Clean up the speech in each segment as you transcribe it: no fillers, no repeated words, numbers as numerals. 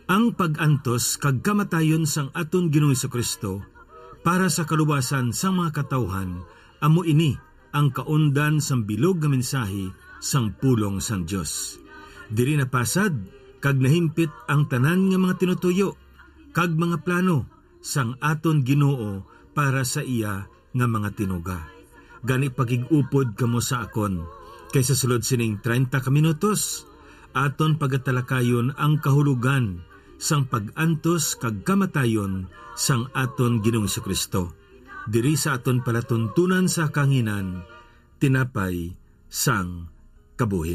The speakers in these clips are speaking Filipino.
Ang pag-antos kag kamatayon sang aton Ginoong Jesu-Kristo para sa kaluwasan sang mga katawhan, amo ini ang kaundan sang bilog nga mensahe sang pulong sang Dios. Diri napasad kag nahimpit ang tanan nga mga tinutuyo kag mga plano sang aton Ginoo para sa iya nga mga tinuga. Gani pagig-upod kamo sa akon, kaysa sulod sining 30 ka minutos, aton pagatalakayon ang kahulugan sang pag-antos kag kamatayon sang aton Ginoong Jesu-Kristo. Diri sa aton palatuntunan sa kanginan, tinapay sang kabuhi.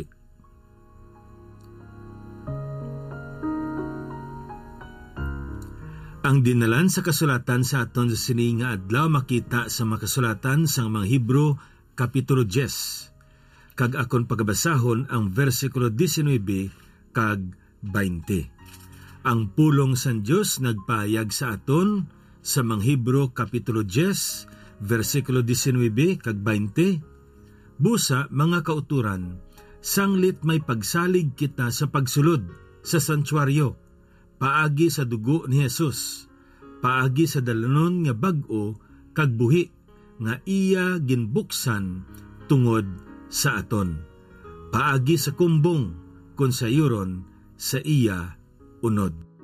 Ang dinalan sa kasulatan sa aton sa sini nga adlaw makita sa makasulatan sang mga Hebro kapitulo 10. Kag akon pagabasahon ang versikulo 19 kag 20. Ang pulong sang Dios nagpahayag sa aton sa mga Hebro kapitulo 10 versikulo 19 kag 20. Busa mga kauturan, sanglit may pagsalig kita sa pagsulod sa santuaryo, paagi sa dugo ni Jesus, paagi sa dalanon nga bag-o kag buhi nga iya ginbuksan tungod sa aton, paagi sa kumbong kun sayuron sa iya unod.